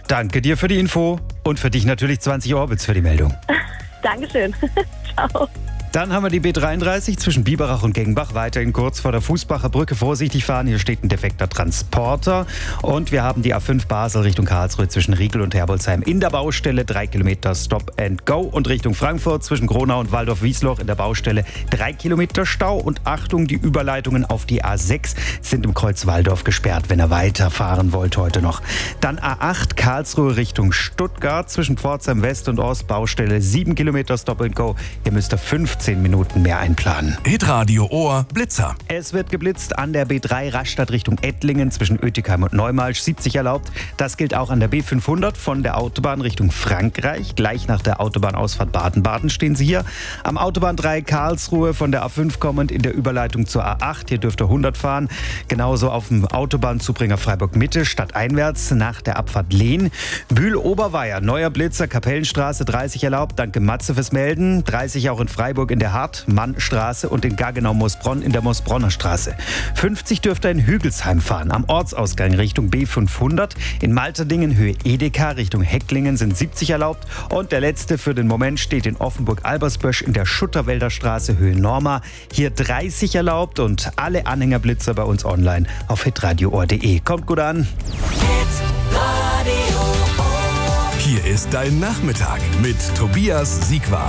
Danke dir für die Info und für dich natürlich 20 Orbits für die Meldung. Dankeschön. Ciao. Dann haben wir die B33 zwischen Biberach und Gengenbach weiterhin kurz vor der Fußbacher Brücke. Vorsichtig fahren, hier steht ein defekter Transporter. Und wir haben die A5 Basel Richtung Karlsruhe zwischen Riegel und Herbolzheim in der Baustelle. 3 Kilometer Stop and Go. Und Richtung Frankfurt zwischen Gronau und Waldorf-Wiesloch in der Baustelle 3 Kilometer Stau. Und Achtung, die Überleitungen auf die A6 sind im Kreuz Walldorf gesperrt, wenn ihr weiterfahren wollt heute noch. Dann A8 Karlsruhe Richtung Stuttgart zwischen Pforzheim West und Ost. Baustelle 7 Kilometer Stop and Go. Ihr müsst da 15 Minuten mehr einplanen. Hitradio Ohr Blitzer. Es wird geblitzt an der B3 Rastatt Richtung Ettlingen zwischen Oetikheim und Neumalsch. 70 erlaubt. Das gilt auch an der B500 von der Autobahn Richtung Frankreich. Gleich nach der Autobahnausfahrt Baden-Baden stehen Sie hier. Am Autobahn 3 Karlsruhe von der A5 kommend in der Überleitung zur A8. Hier dürft ihr 100 fahren. Genauso auf dem Autobahnzubringer Freiburg-Mitte stadteinwärts nach der Abfahrt Lehn. Bühl-Oberweier, neuer Blitzer, Kapellenstraße 30 erlaubt. Danke Matze fürs Melden. 30 auch in Freiburg in der Hartmannstraße und in Gaggenau-Moosbronn in der Moosbronner Straße. 50 dürft ihr in Hügelsheim fahren. Am Ortsausgang Richtung B500. In Malterdingen Höhe Edeka Richtung Hecklingen sind 70 erlaubt. Und der letzte für den Moment steht in Offenburg-Albersbösch in der Schutterwälder Straße Höhe Norma. Hier 30 erlaubt und alle Anhängerblitzer bei uns online auf hitradioohr.de. Kommt gut an. Hier ist dein Nachmittag mit Tobias Siegwart.